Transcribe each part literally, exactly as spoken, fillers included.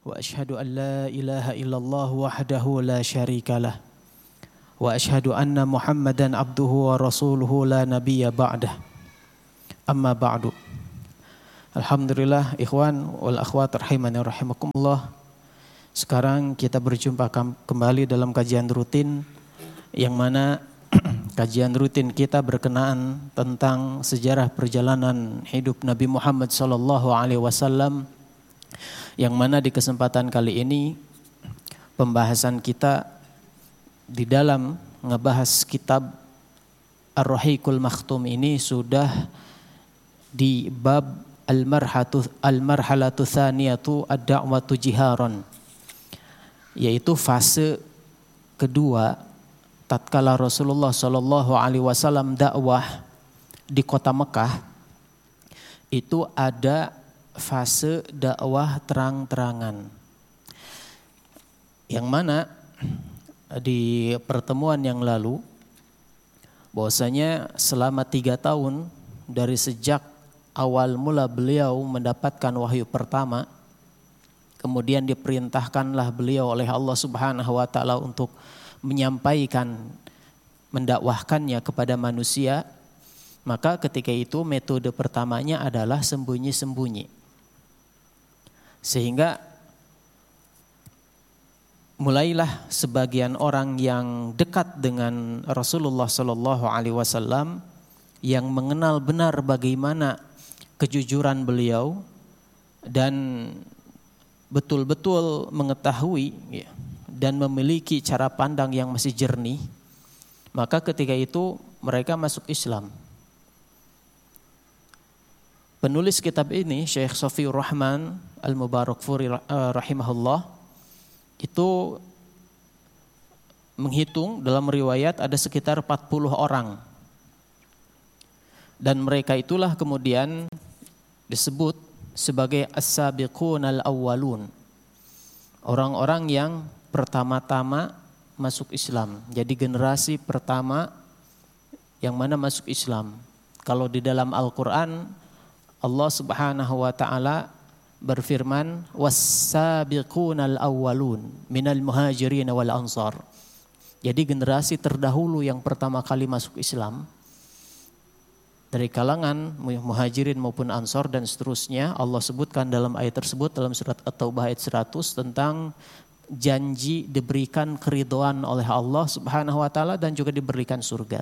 وأشهد أن لا إله إلا الله وحده لا شريك له وأشهد أن محمدا عبده ورسوله لا نبي بعده أما بعد. Alhamdulillah, ikhwan wal akhwat rahimani rahimakumullah. Sekarang kita berjumpa kembali dalam kajian rutin yang mana kajian rutin kita berkenaan tentang sejarah perjalanan hidup Nabi Muhammad sallallahu alaihi wasallam, yang mana di kesempatan kali ini pembahasan kita di dalam ngebahas kitab Ar-Rahiqul Makhtum ini sudah di bab Al-Marhalatu Al-Marhalatu Tsaniyatu Ad-Da'watu Jiharan, yaitu fase kedua tatkala Rasulullah sallallahu alaihi wasallam dakwah di kota Mekah. Itu ada fase dakwah terang-terangan, yang mana di pertemuan yang lalu bahwasanya selama tiga tahun dari sejak awal mula beliau mendapatkan wahyu pertama, kemudian diperintahkanlah beliau oleh Allah Subhanahu wa taala untuk menyampaikan, mendakwahkannya kepada manusia. Maka ketika itu metode pertamanya adalah sembunyi-sembunyi. Sehingga mulailah sebagian orang yang dekat dengan Rasulullah sallallahu alaihi wasallam yang mengenal benar bagaimana kejujuran beliau dan betul-betul mengetahui ya, dan memiliki cara pandang yang masih jernih. Maka ketika itu mereka masuk Islam. Penulis kitab ini, Syekh Safiur Rahman Al-Mubarakfuri rahimahullah, itu menghitung dalam riwayat ada sekitar empat puluh orang. Dan mereka itulah kemudian disebut sebagai as-sabiqun al-awwalun, orang-orang yang pertama-tama masuk Islam. Jadi generasi pertama yang mana masuk Islam. Kalau di dalam Al-Quran Allah Subhanahu wa taala berfirman, was-sabiqunal awwalun minal muhajirin wal ansar. Jadi generasi terdahulu yang pertama kali masuk Islam dari kalangan muhajirin maupun ansar dan seterusnya. Allah sebutkan dalam ayat tersebut dalam surat At-Taubah ayat seratus tentang janji diberikan keridhaan oleh Allah Subhanahu wa taala dan juga diberikan surga.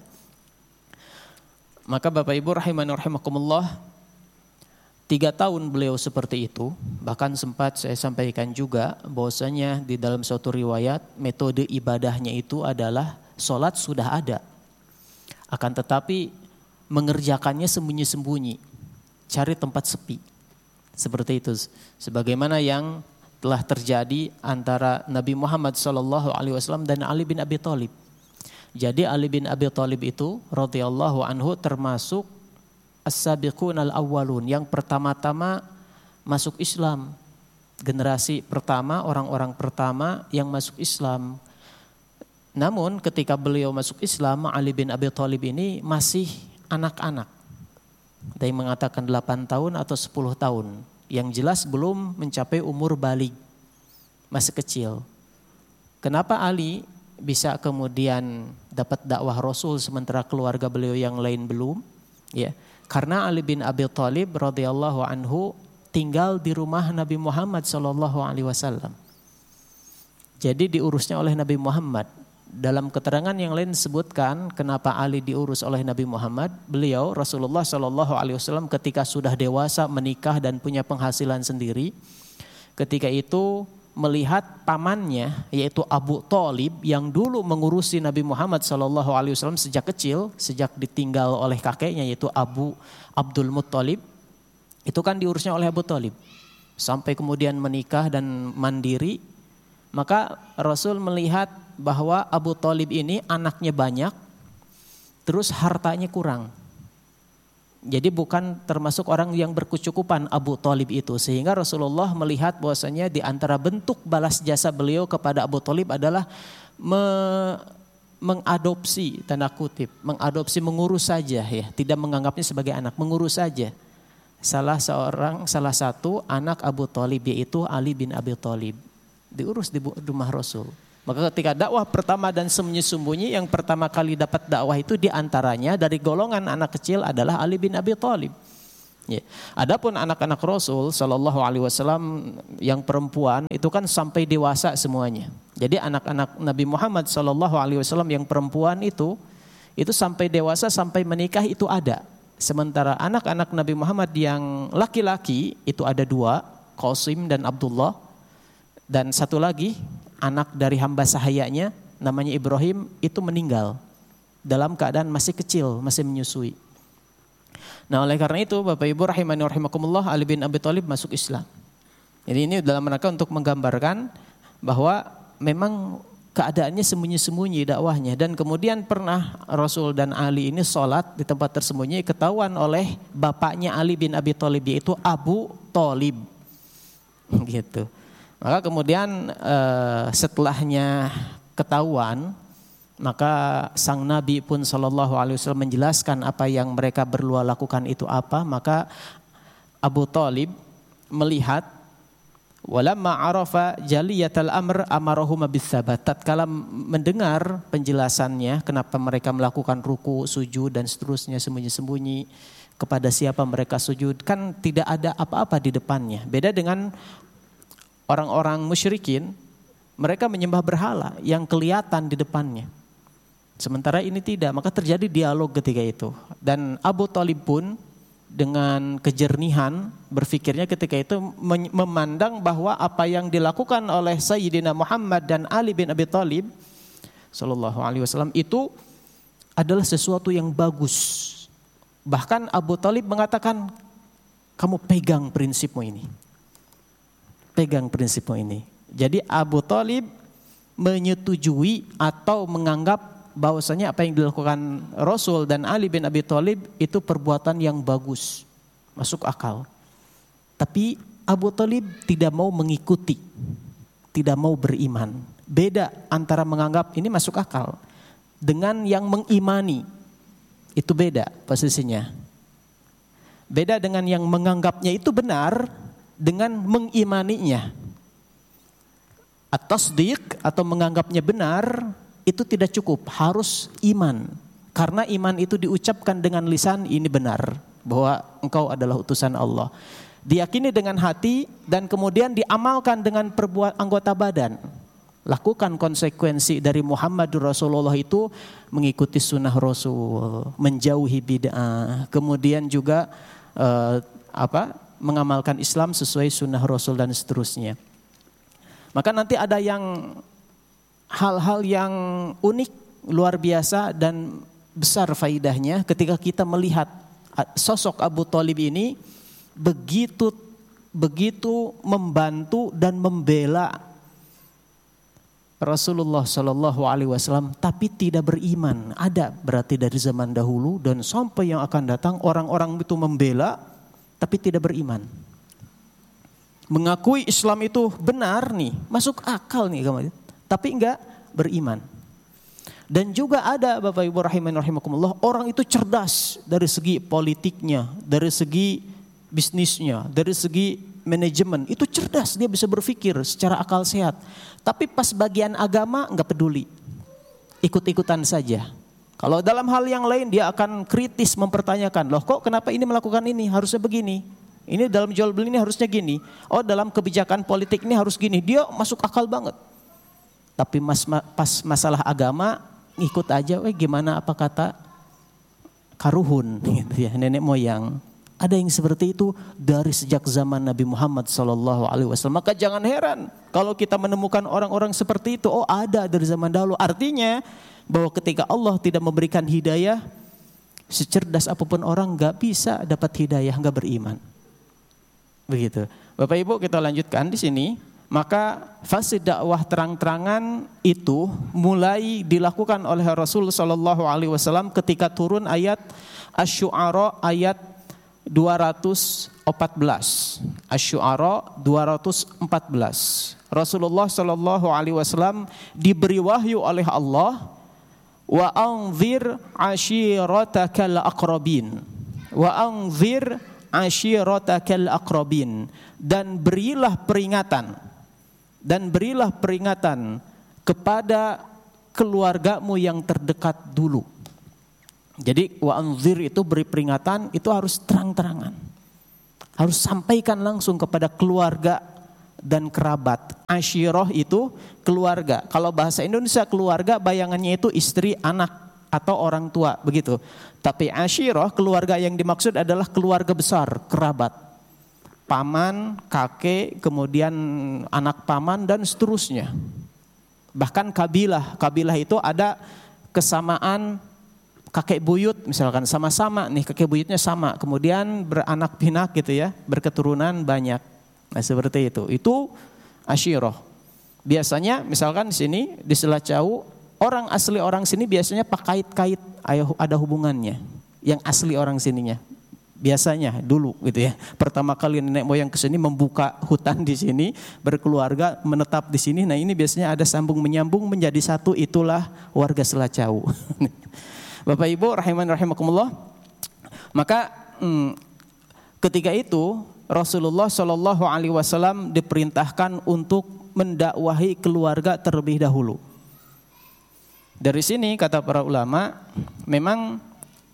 Maka Bapak Ibu rahimani rahimakumullah, tiga tahun beliau seperti itu. Bahkan sempat saya sampaikan juga bahwasanya di dalam suatu riwayat metode ibadahnya itu adalah sholat sudah ada, akan tetapi mengerjakannya sembunyi-sembunyi, cari tempat sepi. Seperti itu, sebagaimana yang telah terjadi antara Nabi Muhammad sallallahu alaihi wasallam dan Ali bin Abi Thalib. Jadi Ali bin Abi Thalib itu radhiyallahu anhu termasuk as-sabiqun al-awwalun, yang pertama-tama masuk Islam. Generasi pertama, orang-orang pertama yang masuk Islam. Namun ketika beliau masuk Islam, Ali bin Abi Thalib ini masih anak-anak. Ada yang mengatakan delapan tahun atau sepuluh tahun. Yang jelas belum mencapai umur baligh, masih kecil. Kenapa Ali bisa kemudian dapat dakwah Rasul sementara keluarga beliau yang lain belum? Ya, karena Ali bin Abi Thalib radhiyallahu anhu tinggal di rumah Nabi Muhammad sallallahu alaihi wasallam. Jadi diurusnya oleh Nabi Muhammad. Dalam keterangan yang lain disebutkan kenapa Ali diurus oleh Nabi Muhammad. Beliau Rasulullah sallallahu alaihi wasallam ketika sudah dewasa, menikah dan punya penghasilan sendiri, ketika itu melihat pamannya yaitu Abu Thalib yang dulu mengurusi Nabi Muhammad sallallahu alaihi wasallam sejak kecil, sejak ditinggal oleh kakeknya yaitu Abu Abdul Muttalib, itu kan diurusnya oleh Abu Thalib sampai kemudian menikah dan mandiri. Maka Rasul melihat bahwa Abu Thalib ini anaknya banyak, terus hartanya kurang. Jadi bukan termasuk orang yang berkecukupan Abu Thalib itu, sehingga Rasulullah melihat bahwasanya di antara bentuk balas jasa beliau kepada Abu Thalib adalah me, mengadopsi, tanda kutip, mengadopsi, mengurus saja ya, tidak menganggapnya sebagai anak, mengurus saja. salah seorang salah satu anak Abu Thalib, yaitu Ali bin Abi Thalib. Diurus di rumah Rasul. Maka ketika dakwah pertama dan sembunyi-sembunyi, yang pertama kali dapat dakwah itu diantaranya dari golongan anak kecil adalah Ali bin Abi Thalib. Ya. Adapun anak-anak Rasul Shallallahu Alaihi Wasallam yang perempuan itu kan sampai dewasa semuanya. Jadi anak-anak Nabi Muhammad Shallallahu Alaihi Wasallam yang perempuan itu itu sampai dewasa, sampai menikah itu ada. Sementara anak-anak Nabi Muhammad yang laki-laki itu ada dua, Qasim dan Abdullah, dan satu lagi anak dari hamba sahayanya namanya Ibrahim itu meninggal dalam keadaan masih kecil, masih menyusui. Nah, oleh karena itu Bapak Ibu rahimani rahimakumullah, Ali bin Abi Thalib masuk Islam. Jadi ini dalam rangka untuk menggambarkan bahwa memang keadaannya sembunyi-sembunyi dakwahnya, dan kemudian pernah Rasul dan Ali ini sholat di tempat tersembunyi, ketahuan oleh bapaknya Ali bin Abi Thalib, yaitu Abu Thalib. Gitu. Maka kemudian eh, setelahnya ketahuan, maka sang Nabi pun Shallallahu Alaihi Wasallam menjelaskan apa yang mereka berdua lakukan itu apa. Maka Abu Thalib melihat, walamma arafa jaliyatal amr amarahuma bis-sabat. Tatkala mendengar penjelasannya kenapa mereka melakukan ruku, sujud dan seterusnya sembunyi-sembunyi, kepada siapa mereka sujud, kan tidak ada apa-apa di depannya. Beda dengan orang-orang musyrikin, mereka menyembah berhala yang kelihatan di depannya. Sementara ini tidak, maka terjadi dialog ketika itu. Dan Abu Thalib pun dengan kejernihan berfikirnya ketika itu memandang bahwa apa yang dilakukan oleh Sayyidina Muhammad dan Ali bin Abi Thalib Sallallahu Alaihi Wasallam itu adalah sesuatu yang bagus. Bahkan Abu Thalib mengatakan, kamu pegang prinsipmu ini. Pegang prinsipmu ini. Jadi Abu Thalib menyetujui atau menganggap bahwasanya apa yang dilakukan Rasul dan Ali bin Abi Thalib itu perbuatan yang bagus, masuk akal. Tapi Abu Thalib tidak mau mengikuti, tidak mau beriman. Beda antara menganggap ini masuk akal dengan yang mengimani, itu beda posisinya. Beda dengan yang menganggapnya itu benar dengan mengimaninya. At-tasdiq atau menganggapnya benar itu tidak cukup, harus iman. Karena iman itu diucapkan dengan lisan, ini benar bahwa engkau adalah utusan Allah. Diyakini dengan hati dan kemudian diamalkan dengan perbuatan anggota badan. Lakukan konsekuensi dari Muhammadur Rasulullah itu mengikuti sunnah Rasul, menjauhi bid'ah, kemudian juga eh, apa? mengamalkan Islam sesuai sunnah Rasul dan seterusnya. Maka nanti ada yang hal-hal yang unik, luar biasa dan besar faidahnya ketika kita melihat sosok Abu Thalib ini begitu begitu membantu dan membela Rasulullah Shallallahu Alaihi Wasallam, tapi tidak beriman. Ada berarti dari zaman dahulu dan sampai yang akan datang orang-orang itu membela tapi tidak beriman. Mengakui Islam itu benar nih, masuk akal nih, tapi enggak beriman. Dan juga ada Bapak Ibu rahimani rahimakumullah, orang itu cerdas dari segi politiknya, dari segi bisnisnya, dari segi manajemen, itu cerdas, dia bisa berpikir secara akal sehat. Tapi pas bagian agama enggak peduli, ikut-ikutan saja. Kalau dalam hal yang lain dia akan kritis mempertanyakan, loh kok kenapa ini melakukan ini, harusnya begini. Ini dalam jual beli ini harusnya gini. Oh dalam kebijakan politik ini harus gini. Dia masuk akal banget. Tapi mas, pas masalah agama ngikut aja, weh gimana apa kata Karuhun gitu ya, nenek moyang. Ada yang seperti itu dari sejak zaman Nabi Muhammad Sallallahu Alaihi Wasallam. Maka jangan heran kalau kita menemukan orang-orang seperti itu. Oh ada dari zaman dahulu. Artinya bahwa ketika Allah tidak memberikan hidayah, secerdas apapun orang gak bisa dapat hidayah, gak beriman. Begitu. Bapak Ibu, kita lanjutkan di sini. Maka fase dakwah terang-terangan itu mulai dilakukan oleh Rasul Sallallahu Alaihi Wasallam ketika turun ayat Asy-Syu'ara ayat dua ratus empat belas. Asy-Syu'ara dua ratus empat belas. Rasulullah Sallallahu Alaihi Wasallam diberi wahyu oleh Allah, wa anzir ashiratakal aqrabin. Wa anzir ashiratakal aqrabin, dan berilah peringatan dan berilah peringatan kepada keluargamu yang terdekat dulu. Jadi wa anzir itu beri peringatan, itu harus terang-terangan. Harus sampaikan langsung kepada keluarga dan kerabat. Ashirah itu keluarga. Kalau bahasa Indonesia keluarga bayangannya itu istri, anak atau orang tua, begitu. Tapi ashirah, keluarga yang dimaksud adalah keluarga besar, kerabat. Paman, kakek, kemudian anak paman dan seterusnya. Bahkan kabilah, kabilah itu ada kesamaan kakek buyut, misalkan sama-sama nih kakek buyutnya sama, kemudian beranak pinak gitu ya, berketurunan banyak. Nah seperti itu, itu ashirah. Biasanya misalkan di sini di Selacau, orang asli orang sini biasanya pakait-kait ada hubungannya, yang asli orang sininya. Biasanya dulu gitu ya. Pertama kali nenek moyang ke sini membuka hutan di sini, berkeluarga, menetap di sini. Nah, ini biasanya ada sambung menyambung menjadi satu, itulah warga Selacau. Bapak Ibu rahiman rahimakumullah. Maka hmm, ketika itu Rasulullah Shallallahu alaihi wasallam diperintahkan untuk mendakwahi keluarga terlebih dahulu. Dari sini kata para ulama, memang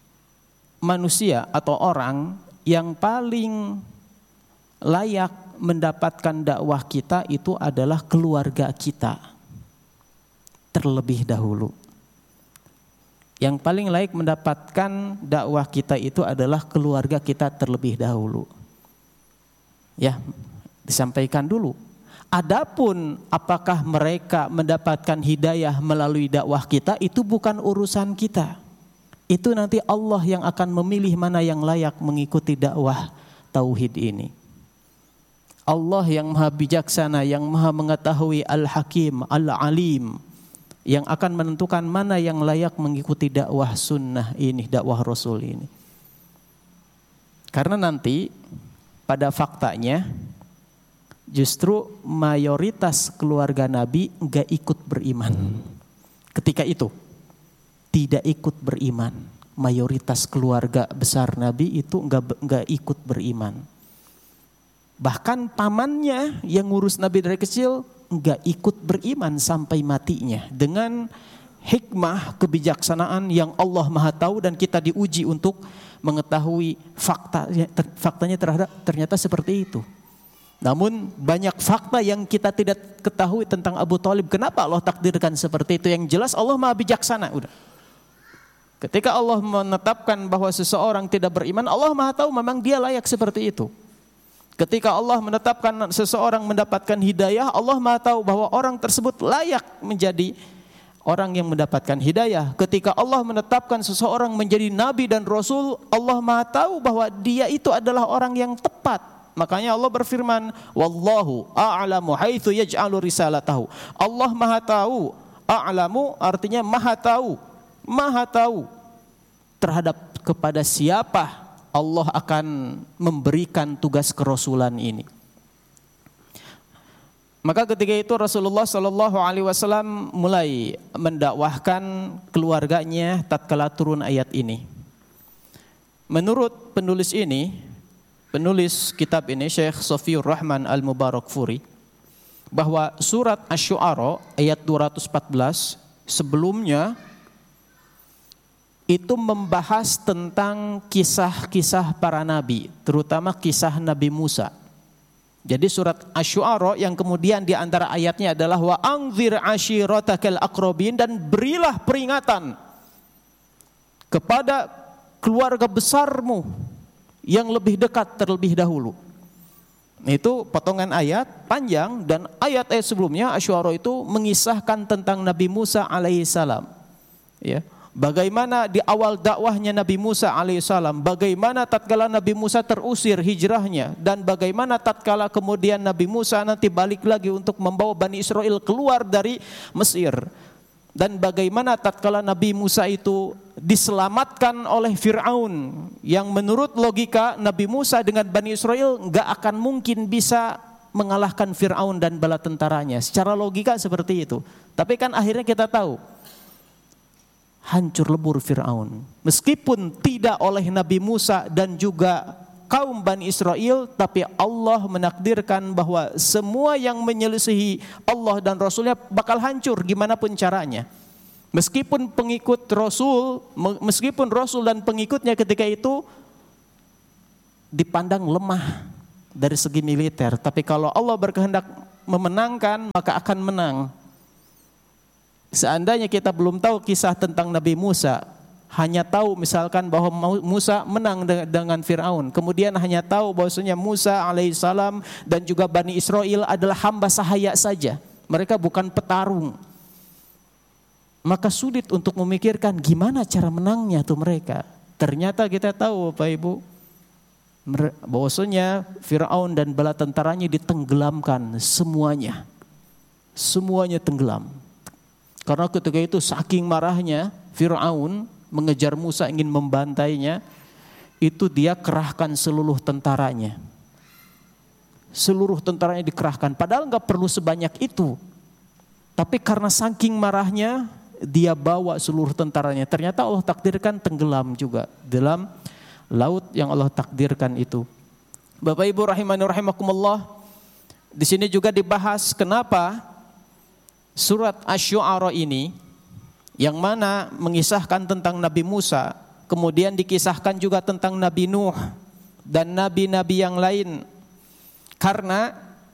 manusia atau orang yang paling layak mendapatkan dakwah kita itu adalah keluarga kita terlebih dahulu. Yang paling layak mendapatkan dakwah kita itu adalah keluarga kita terlebih dahulu. Ya, disampaikan dulu. Adapun apakah mereka mendapatkan hidayah melalui dakwah kita, itu bukan urusan kita. Itu nanti Allah yang akan memilih mana yang layak mengikuti dakwah tauhid ini. Allah yang maha bijaksana, yang maha mengetahui, al-hakim, al-alim, yang akan menentukan mana yang layak mengikuti dakwah sunnah ini, dakwah Rasul ini. Karena nanti pada faktanya justru mayoritas keluarga Nabi enggak ikut beriman. Ketika itu tidak ikut beriman. Mayoritas keluarga besar Nabi itu enggak enggak ikut beriman. Bahkan pamannya yang ngurus Nabi dari kecil enggak ikut beriman sampai matinya. Dengan hikmah kebijaksanaan yang Allah Maha tahu dan kita diuji untuk mengetahui fakta faktanya terhadap ternyata seperti itu. Namun banyak fakta yang kita tidak ketahui tentang Abu Thalib. Kenapa Allah takdirkan seperti itu? Yang jelas Allah Maha bijaksana. Udah. Ketika Allah menetapkan bahwa seseorang tidak beriman, Allah Maha tahu memang dia layak seperti itu. Ketika Allah menetapkan seseorang mendapatkan hidayah, Allah Maha tahu bahwa orang tersebut layak menjadi orang yang mendapatkan hidayah. Ketika Allah menetapkan seseorang menjadi nabi dan rasul, Allah Maha tahu bahwa dia itu adalah orang yang tepat. Makanya Allah berfirman, wallahu a'lamu haitsu yaj'alu risalatahu. Allah Maha tahu, a'lamu artinya maha tahu. Maha tahu terhadap kepada siapa Allah akan memberikan tugas kerasulan ini. Maka ketika itu Rasulullah Shallallahu Alaihi Wasallam mulai mendakwahkan keluarganya tatkala turun ayat ini. Menurut penulis ini, penulis kitab ini Syekh Sofiyur Rahman Al-Mubarakfuri, bahwa surat Asy-Syu'ara ayat dua ratus empat belas sebelumnya itu membahas tentang kisah-kisah para nabi, terutama kisah Nabi Musa. Jadi surat Asy-Syu'ara yang kemudian di antara ayatnya adalah wa anzir ashiratakal aqrabin, dan berilah peringatan kepada keluarga besarmu yang lebih dekat terlebih dahulu. Itu potongan ayat panjang, dan ayat-ayat sebelumnya Asy-Syu'ara itu mengisahkan tentang Nabi Musa alaihissalam. Ya. Bagaimana di awal dakwahnya Nabi Musa alaihissalam, bagaimana tatkala Nabi Musa terusir hijrahnya, dan bagaimana tatkala kemudian Nabi Musa nanti balik lagi untuk membawa Bani Israel keluar dari Mesir, dan bagaimana tatkala Nabi Musa itu diselamatkan oleh Fir'aun yang menurut logika Nabi Musa dengan Bani Israel enggak akan mungkin bisa mengalahkan Fir'aun dan bala tentaranya. Secara logika seperti itu. Tapi kan akhirnya kita tahu hancur lebur Fir'aun. Meskipun tidak oleh Nabi Musa dan juga kaum Bani Israel, tapi Allah menakdirkan bahwa semua yang menyelisihi Allah dan Rasulnya bakal hancur gimana pun caranya. Meskipun pengikut Rasul, meskipun Rasul dan pengikutnya ketika itu dipandang lemah dari segi militer, tapi kalau Allah berkehendak memenangkan maka akan menang. Seandainya kita belum tahu kisah tentang Nabi Musa, hanya tahu misalkan bahwa Musa menang dengan Fir'aun, kemudian hanya tahu bahwasanya Musa alaihissalam dan juga Bani Israel adalah hamba sahaya saja, mereka bukan petarung, maka sulit untuk memikirkan gimana cara menangnya tuh mereka. Ternyata kita tahu Bapak Ibu, bahwasanya Fir'aun dan bala tentaranya ditenggelamkan semuanya, semuanya tenggelam. Karena ketika itu saking marahnya Fir'aun mengejar Musa ingin membantainya, itu dia kerahkan seluruh tentaranya. Seluruh tentaranya dikerahkan, padahal nggak perlu sebanyak itu. Tapi karena saking marahnya, dia bawa seluruh tentaranya. Ternyata Allah takdirkan tenggelam juga dalam laut yang Allah takdirkan itu. Bapak Ibu rahimani rahimakumullah, di sini juga dibahas kenapa surat Asy-Syu'ara ini yang mana mengisahkan tentang Nabi Musa, kemudian dikisahkan juga tentang Nabi Nuh dan nabi-nabi yang lain, karena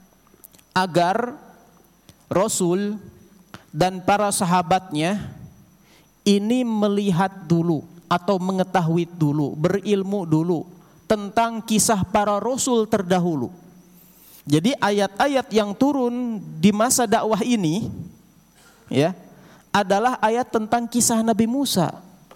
agar Rasul dan para sahabatnya ini melihat dulu atau mengetahui dulu, berilmu dulu tentang kisah para Rasul terdahulu. Jadi ayat-ayat yang turun di masa dakwah ini ya adalah ayat tentang kisah Nabi Musa.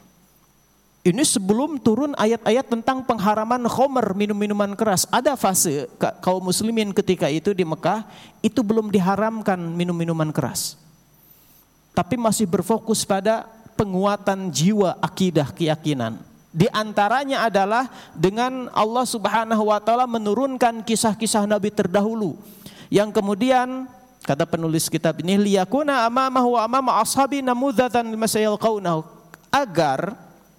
Ini sebelum turun ayat-ayat tentang pengharaman khamr, minum-minuman keras. Ada fase kaum muslimin ketika itu di Mekah itu belum diharamkan minum-minuman keras, tapi masih berfokus pada penguatan jiwa, akidah, keyakinan. Di antaranya adalah dengan Allah Subhanahu wa taala menurunkan kisah-kisah nabi terdahulu yang kemudian kata penulis kitab ini liyakuna amamahu wa amama ashabi namudzatan lima sayalqaunahu, agar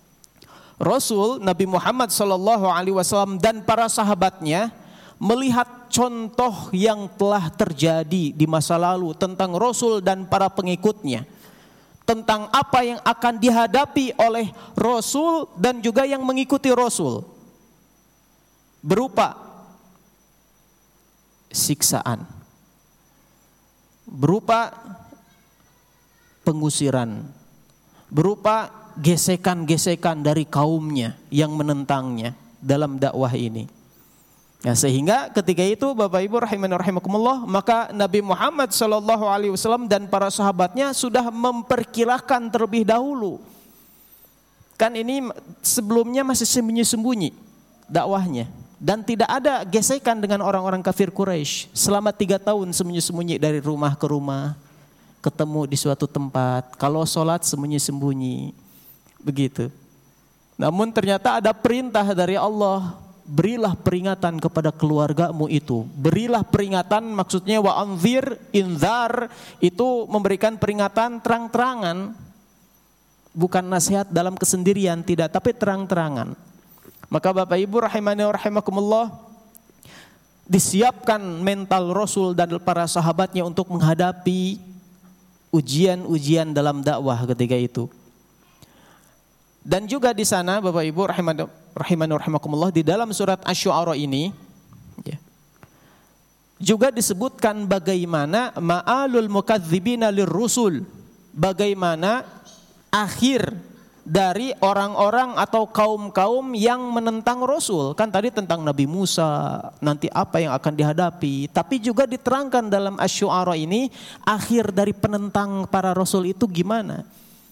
Rasul Nabi Muhammad sallallahu alaihi wasallam dan para sahabatnya melihat contoh yang telah terjadi di masa lalu tentang Rasul dan para pengikutnya, tentang apa yang akan dihadapi oleh Rasul dan juga yang mengikuti Rasul, berupa siksaan, berupa pengusiran, berupa gesekan-gesekan dari kaumnya yang menentangnya dalam dakwah ini. Ya, sehingga ketika itu Bapak Ibu rahimani rahimakumullah, maka Nabi Muhammad sallallahu alaihi wasallam dan para sahabatnya sudah memperkirakan terlebih dahulu. Kan ini sebelumnya masih sembunyi-sembunyi dakwahnya, dan tidak ada gesekan dengan orang-orang kafir Quraisy. Selama tiga tahun sembunyi-sembunyi dari rumah ke rumah, ketemu di suatu tempat, kalau sholat sembunyi-sembunyi, begitu. Namun ternyata ada perintah dari Allah, berilah peringatan kepada keluargamu itu. Berilah peringatan, maksudnya wa anzir, inzar, itu memberikan peringatan terang-terangan, bukan nasihat dalam kesendirian, tidak, tapi terang-terangan. Maka Bapak Ibu rahimani wa rahimakumullah, disiapkan mental Rasul dan para sahabatnya untuk menghadapi ujian-ujian dalam dakwah ketika itu. Dan juga di sana Bapak Ibu rahimani rahimani rahimakumullah, di dalam surat Asy-Syu'ara ini ya, juga disebutkan bagaimana ma'alul mukadzibina lirrusul, bagaimana akhir dari orang-orang atau kaum-kaum yang menentang Rasul. Kan tadi tentang Nabi Musa, nanti apa yang akan dihadapi, tapi juga diterangkan dalam Asy-Syu'ara ini akhir dari penentang para Rasul itu gimana.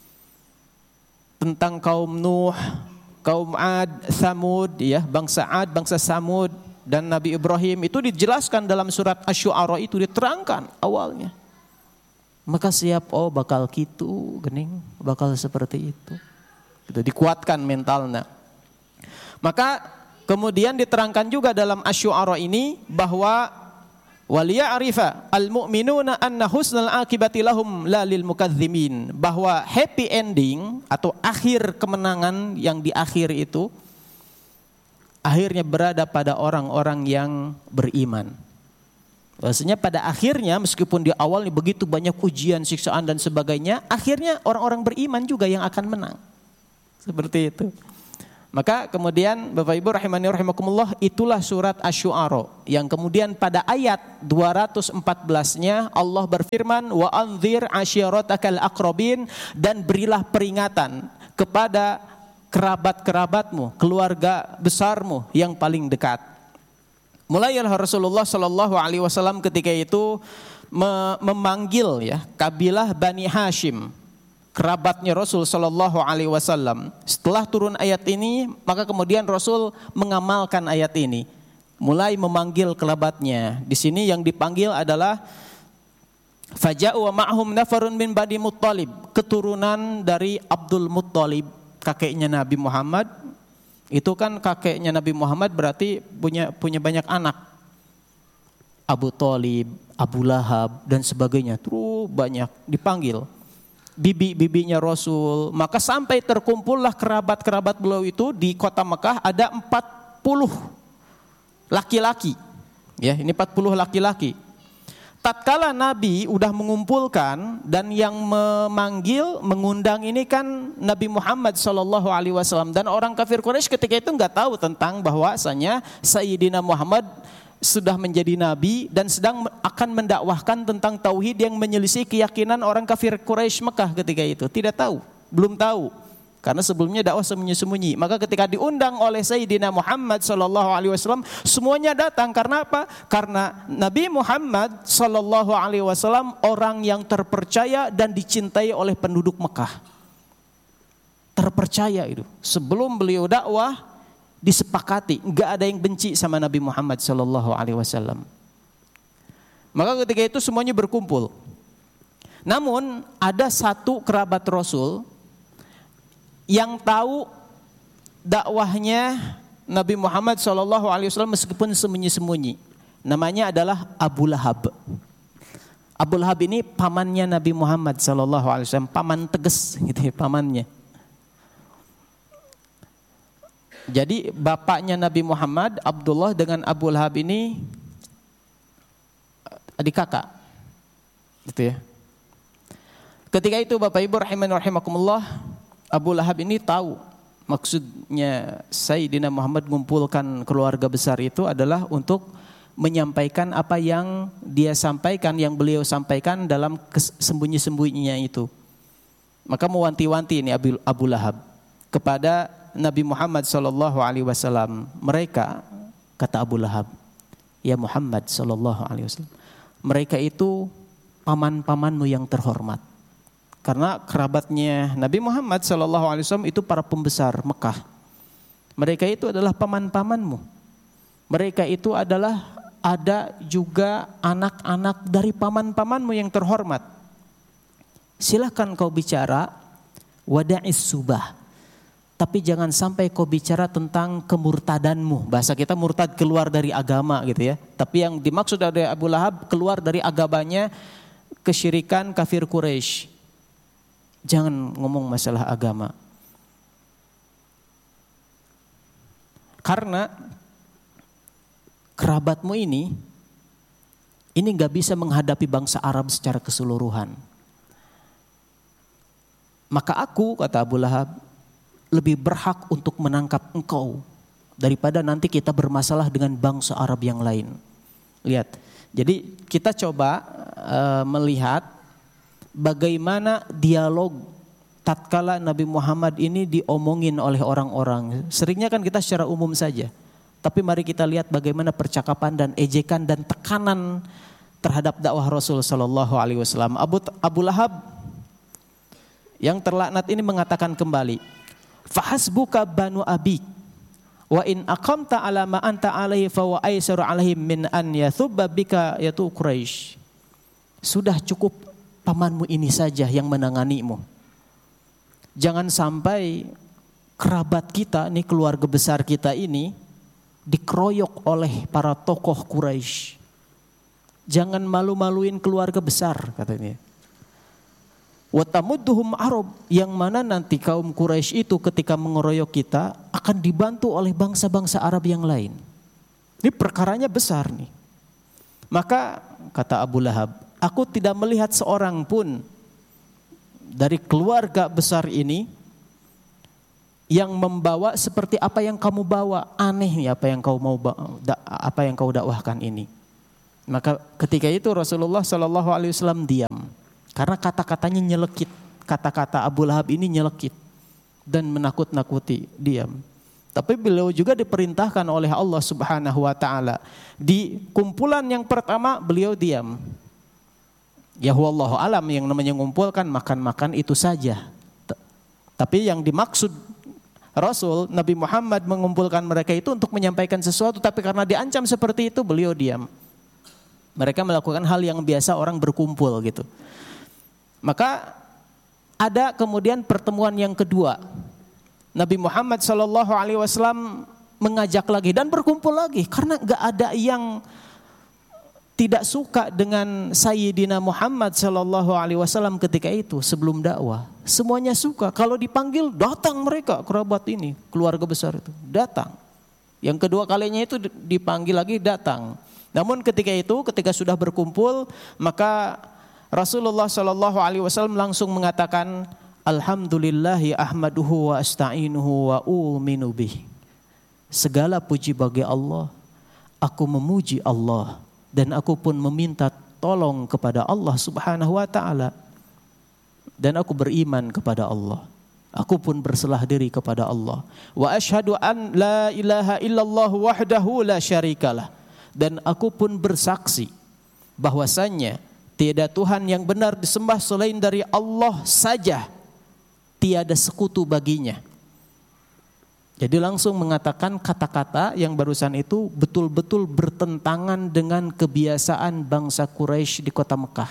Tentang kaum Nuh, kaum Ad, Samud, ya, bangsa Ad, bangsa Samud dan Nabi Ibrahim itu dijelaskan dalam surat Asy-Syu'ara, itu diterangkan awalnya. Maka siap, oh bakal gitu, gening, bakal seperti itu. Itu dikuatkan mentalnya. Maka kemudian diterangkan juga dalam Asy-Syu'ara ini bahwa waliya'rifa al-mu'minuna anna husnal akibati lahum la lil mukadzimin, bahwa happy ending atau akhir kemenangan yang di akhir itu akhirnya berada pada orang-orang yang beriman. Bahasanya pada akhirnya meskipun di awal ini begitu banyak ujian, siksaan dan sebagainya, akhirnya orang-orang beriman juga yang akan menang. Seperti itu. Maka kemudian Bapak Ibu rahimani rahimakumullah, itulah surat Asy-Syu'ara yang kemudian pada ayat dua ratus empat belas-nya Allah berfirman wa anzir asyiratakal aqrabin, dan berilah peringatan kepada kerabat-kerabatmu, keluarga besarmu yang paling dekat. Mulailah Rasulullah sallallahu alaihi wasallam ketika itu memanggil ya kabilah Bani Hashim, kerabatnya Rasul sallallahu alaihi wasallam. Setelah turun ayat ini, maka kemudian Rasul mengamalkan ayat ini, mulai memanggil kerabatnya. Di sini yang dipanggil adalah faja'u wa ma'hum nafarun min Bani Muttalib, keturunan dari Abdul Muttalib, kakeknya Nabi Muhammad. Itu kan kakeknya Nabi Muhammad berarti punya punya banyak anak. Abu Thalib, Abu Lahab dan sebagainya, terus banyak dipanggil. Bibi-bibinya Rasul. Maka sampai terkumpullah kerabat-kerabat beliau itu di kota Mekah, ada empat puluh laki-laki. Ya, ini empat puluh laki-laki. Tatkala Nabi udah mengumpulkan dan yang memanggil, mengundang ini kan Nabi Muhammad sallallahu alaihi wasallam, dan orang kafir Quraisy ketika itu enggak tahu tentang bahwasanya Sayyidina Muhammad sudah menjadi nabi dan sedang akan mendakwahkan tentang tauhid yang menyelisih keyakinan orang kafir Quraisy Mekah ketika itu. Tidak tahu, belum tahu. Karena sebelumnya dakwah sembunyi-sembunyi. Maka ketika diundang oleh Sayyidina Muhammad sallallahu alaihi wasallam, semuanya datang. Karena apa? Karena Nabi Muhammad sallallahu alaihi wasallam orang yang terpercaya dan dicintai oleh penduduk Mekah. Terpercaya itu. Sebelum beliau dakwah disepakati, enggak ada yang benci sama Nabi Muhammad sallallahu alaihi wasallam. Maka ketika itu semuanya berkumpul. Namun ada satu kerabat Rasul yang tahu dakwahnya Nabi Muhammad sallallahu alaihi wasallam meskipun sembunyi-sembunyi. Namanya adalah Abu Lahab. Abu Lahab ini pamannya Nabi Muhammad sallallahu alaihi wasallam, paman tegas gitu ya, pamannya. Jadi bapaknya Nabi Muhammad, Abdullah, dengan Abu Lahab ini adik kakak. Gitu ya. Ketika itu Bapak Ibu rahimani rahimakumullah, Abu Lahab ini tahu maksudnya Sayyidina Muhammad mengumpulkan keluarga besar itu adalah untuk menyampaikan apa yang dia sampaikan, yang beliau sampaikan dalam sembunyi-sembunyinya itu. Maka mewanti-wanti ini Abu, Abu Lahab kepada Nabi Muhammad sallallahu alaihi wasallam. Mereka, kata Abu Lahab, ya Muhammad sallallahu alaihi wasallam, mereka itu paman-pamanmu yang terhormat. Karena kerabatnya Nabi Muhammad sallallahu alaihi wasallam itu para pembesar Mekah. Mereka itu adalah paman-pamanmu. Mereka itu adalah ada juga anak-anak dari paman-pamanmu yang terhormat. Silahkan kau bicara wada'is subah. Tapi jangan sampai kau bicara tentang kemurtadanmu. Bahasa kita murtad, keluar dari agama gitu ya. Tapi yang dimaksud dari Abu Lahab keluar dari agamanya kesyirikan kafir Quraisy. Jangan ngomong masalah agama. Karena kerabatmu ini ini gak bisa menghadapi bangsa Arab secara keseluruhan. Maka aku, kata Abu Lahab, lebih berhak untuk menangkap engkau daripada nanti kita bermasalah dengan bangsa Arab yang lain. Lihat, jadi kita coba uh, melihat bagaimana dialog tatkala Nabi Muhammad ini diomongin oleh orang-orang. Seringnya kan kita secara umum saja. Tapi mari kita lihat bagaimana percakapan dan ejekan dan tekanan terhadap dakwah Rasul sallallahu alaihi wasallam. Abu Abu Lahab yang terlaknat ini mengatakan kembali, "Fahasbuka banu abik wa in aqamta ala ma anta alaihi fa wa aisaru alaihim min an yathubba bika yatu Quraisy." Sudah cukup pamanmu ini saja yang menanganimu. Jangan sampai kerabat kita, nih keluarga besar kita ini dikeroyok oleh para tokoh Quraisy. Jangan malu-maluin keluarga besar, katanya. Wa tamudduhum Arab, yang mana nanti kaum Quraisy itu ketika mengeroyok kita akan dibantu oleh bangsa-bangsa Arab yang lain. Ini perkaranya besar nih. Maka kata Abu Lahab, aku tidak melihat seorang pun dari keluarga besar ini yang membawa seperti apa yang kamu bawa. Aneh nih apa yang kau mau apa yang kau dakwahkan ini. Maka ketika itu Rasulullah Shallallahu Alaihi Wasallam diam. Karena kata-katanya nyelekit, kata-kata Abu Lahab ini nyelekit dan menakut-nakuti, diam. Tapi beliau juga diperintahkan oleh Allah Subhanahu wa taala. Di kumpulan yang pertama beliau diam. Ya wallahu alam, yang namanya ngumpulkan makan-makan itu saja. Tapi yang dimaksud Rasul Nabi Muhammad mengumpulkan mereka itu untuk menyampaikan sesuatu, tapi karena diancam seperti itu beliau diam. Mereka melakukan hal yang biasa orang berkumpul gitu. Maka ada kemudian pertemuan yang kedua. Nabi Muhammad Shallallahu Alaihi Wasallam mengajak lagi dan berkumpul lagi, karena gak ada yang tidak suka dengan Sayyidina Muhammad Shallallahu Alaihi Wasallam ketika itu sebelum dakwah. Semuanya suka. Kalau dipanggil datang mereka, kerabat ini, keluarga besar itu datang. Yang kedua kalinya itu dipanggil lagi datang. Namun ketika itu, ketika sudah berkumpul, maka Rasulullah Shallallahu Alaihi Wasallam langsung mengatakan, Alhamdulillahi ahmaduhu wa asta'inuhu wa uminu bih. Segala puji bagi Allah, aku memuji Allah dan aku pun meminta tolong kepada Allah Subhanahu wa taala. Dan aku beriman kepada Allah. Aku pun berserah diri kepada Allah. Wa asyhadu an la ilaha illallah wahdahu la syarikalah. Dan aku pun bersaksi bahwasannya tiada Tuhan yang benar disembah selain dari Allah saja, tiada sekutu baginya. Jadi langsung mengatakan kata-kata yang barusan itu betul-betul bertentangan dengan kebiasaan bangsa Quraisy di kota Mekah.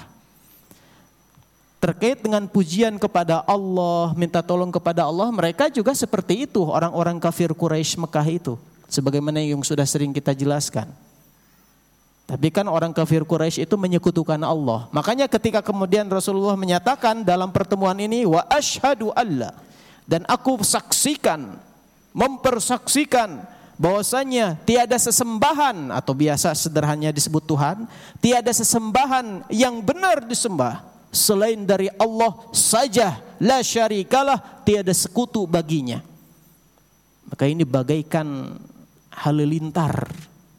Terkait dengan pujian kepada Allah, minta tolong kepada Allah, mereka juga seperti itu orang-orang kafir Quraisy Mekah itu. Sebagaimana yang sudah sering kita jelaskan. Tapi kan orang kafir Quraisy itu menyekutukan Allah. Makanya ketika kemudian Rasulullah menyatakan dalam pertemuan ini, wa asyhadu alla, dan aku saksikan, mempersaksikan bahwasanya tiada sesembahan, atau biasa sederhananya disebut Tuhan, tiada sesembahan yang benar disembah selain dari Allah saja, la syarikalah, tiada sekutu baginya. Maka ini bagaikan halilintar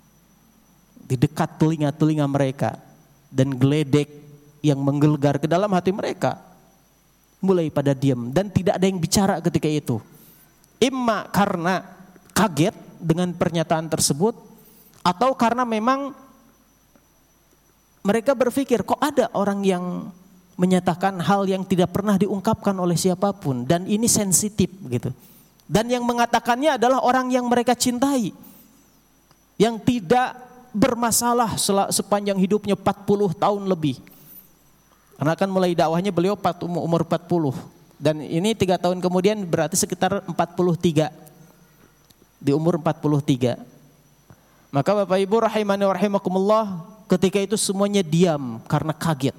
di dekat telinga-telinga mereka dan geledek yang menggelegar ke dalam hati mereka. Mulai pada diam dan tidak ada yang bicara ketika itu. Imma karena kaget dengan pernyataan tersebut, atau karena memang mereka berpikir kok ada orang yang menyatakan hal yang tidak pernah diungkapkan oleh siapapun dan ini sensitif gitu. Dan yang mengatakannya adalah orang yang mereka cintai, yang tidak bermasalah sepanjang hidupnya empat puluh tahun lebih. Karena kan mulai dakwahnya beliau umur empat puluh. Dan ini tiga tahun kemudian berarti sekitar empat puluh tiga. Di umur empat puluh tiga. Maka Bapak Ibu rahimani wa rahimakumullah, ketika itu semuanya diam karena kaget.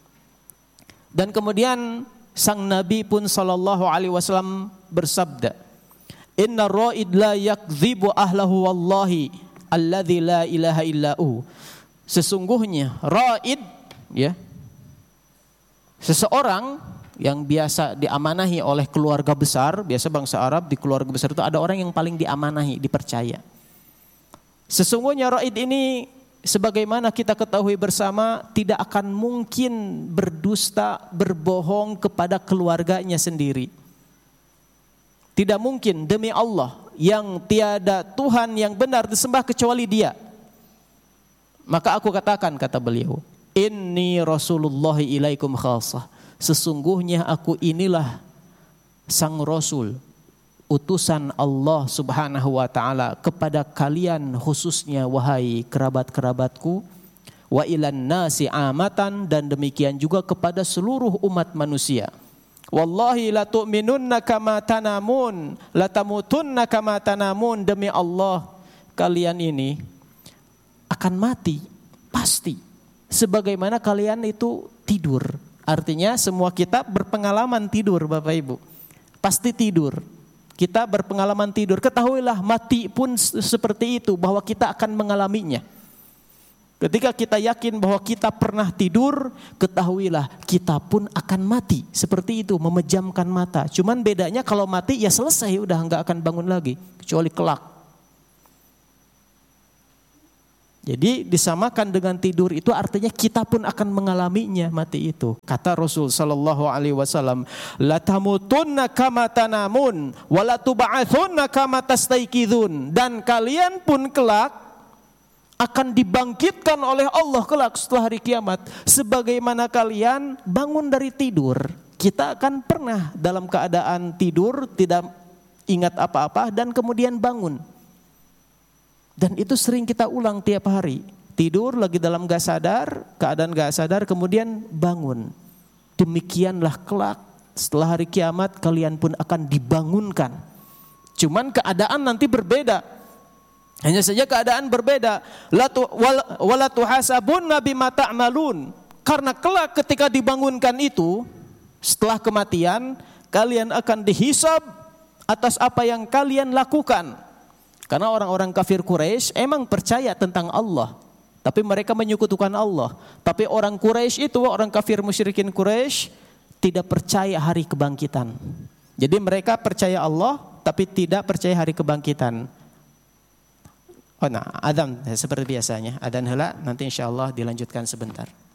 Dan kemudian sang Nabi pun sallallahu alaihi wasallam bersabda, Inna ra'id la yakdzibu ahlahu wallahi alladzi la ilaha illahu. Sesungguhnya ra'id, ya, seseorang yang biasa diamanahi oleh keluarga besar. Biasa bangsa Arab di keluarga besar itu ada orang yang paling diamanahi, dipercaya. Sesungguhnya ra'id ini, sebagaimana kita ketahui bersama, tidak akan mungkin berdusta, berbohong kepada keluarganya sendiri. Tidak mungkin, demi Allah yang tiada Tuhan yang benar disembah kecuali Dia. Maka aku katakan, kata beliau, Inni Rasulullahi ilaikum khasah. Sesungguhnya aku inilah sang Rasul, utusan Allah Subhanahu wa taala kepada kalian khususnya wahai kerabat-kerabatku, wa ilan nasi amatan, dan demikian juga kepada seluruh umat manusia. Wallahi la tu'minunna kama tanamun, la tamutunna kama tanamun. Demi Allah, kalian ini akan mati pasti sebagaimana kalian itu tidur Artinya semua kita berpengalaman tidur Bapak Ibu. Pasti tidur. Kita berpengalaman tidur. Ketahuilah mati pun seperti itu, bahwa kita akan mengalaminya. Ketika kita yakin bahwa kita pernah tidur, ketahuilah kita pun akan mati. Seperti itu, memejamkan mata. Cuman bedanya kalau mati ya selesai, udah nggak akan bangun lagi, kecuali kelak. Jadi disamakan dengan tidur itu artinya kita pun akan mengalaminya, mati itu. Kata Rasul sallallahu alaihi wasallam, la tamutunna kama tanamun wa la tub'atsunna kama tastayqidun. Dan kalian pun kelak akan dibangkitkan oleh Allah kelak setelah hari kiamat. Sebagaimana kalian bangun dari tidur. Kita akan pernah dalam keadaan tidur, tidak ingat apa-apa, dan kemudian bangun. Dan itu sering kita ulang tiap hari. Tidur lagi dalam gak sadar, keadaan gak sadar, kemudian bangun. Demikianlah kelak setelah hari kiamat kalian pun akan dibangunkan. Cuman keadaan nanti berbeda. Hanya saja keadaan berbeda. Wala tuhasabunna bima ta'malun. Karena kelak ketika dibangunkan itu, setelah kematian, kalian akan dihisab atas apa yang kalian lakukan. Karena orang-orang kafir Quraisy emang percaya tentang Allah, tapi mereka menyekutukan Allah. Tapi orang Quraisy itu, orang kafir musyrikin Quraisy, tidak percaya hari kebangkitan. Jadi mereka percaya Allah, tapi tidak percaya hari kebangkitan. Oh, nah, adzan seperti biasanya, adzan heula, nanti insyaallah dilanjutkan sebentar.